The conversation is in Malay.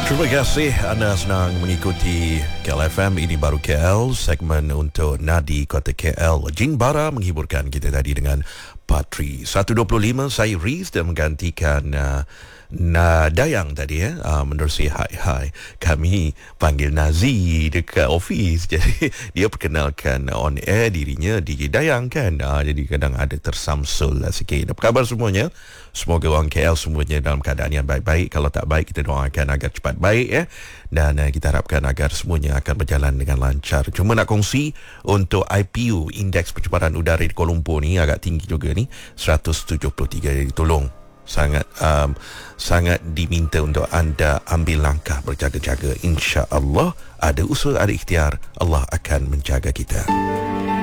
Terima kasih anda senang mengikuti KLFM. Ini baru KL, segmen untuk Nadi Kota KL. Jin Bara menghiburkan kita tadi dengan Patri. 1.25 saya Riz dan menggantikan Dayang tadi menerusi hai. Kami panggil Nazi dekat office. Jadi dia perkenalkan on air dirinya DJ Dayang kan. Jadi kadang ada tersamsul lah sikit. Apa khabar semuanya? Semoga orang KL semuanya dalam keadaan yang baik-baik. Kalau tak baik, kita doakan agar cepat baik ya. Dan kita harapkan agar semuanya akan berjalan dengan lancar. Cuma nak kongsi untuk IPU, Indeks Pencemaran Udara di Kuala Lumpur ni agak tinggi juga ni, 173. Jadi tolong sangat diminta untuk anda ambil langkah berjaga-jaga. InsyaAllah ada usul, ada ikhtiar, Allah akan menjaga kita.